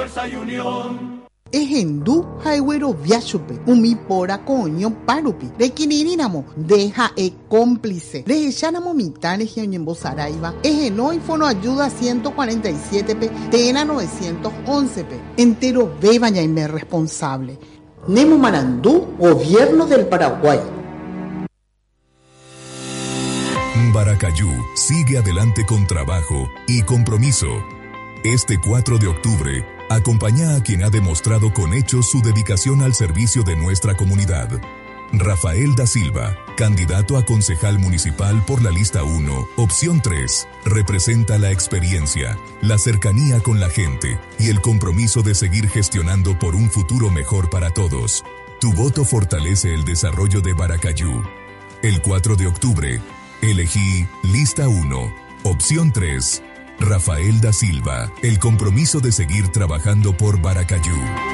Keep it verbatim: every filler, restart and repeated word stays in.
Fuerza y unión. Ejendu haiwero viachupe, umi pora coño parupi, requirirínamo, deja e cómplice, rehechanamo mitanes y oñembo saraiva, ejeno y fono ayuda ciento cuarenta y siete pe, tena novecientos once pe, entero bebaña y me responsable. Nemo Marandú, Gobierno del Paraguay. Baracayú sigue adelante con trabajo y compromiso. Este cuatro de octubre, acompaña a quien ha demostrado con hechos su dedicación al servicio de nuestra comunidad. Rafael da Silva, candidato a concejal municipal por la lista uno, opción tres, representa la experiencia, la cercanía con la gente y el compromiso de seguir gestionando por un futuro mejor para todos. Tu voto fortalece el desarrollo de Baracayú. El cuatro de octubre, elegí lista uno, opción tres, Rafael da Silva, el compromiso de seguir trabajando por Baracayú.